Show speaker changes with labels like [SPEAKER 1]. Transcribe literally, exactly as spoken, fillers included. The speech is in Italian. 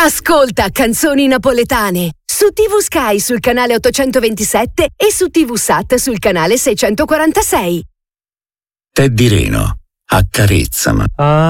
[SPEAKER 1] Ascolta Canzoni Napoletane su T V Sky sul canale ottocentoventisette e su T V Sat sul canale seicentoquarantasei.
[SPEAKER 2] Teddy Rino, accarezzami.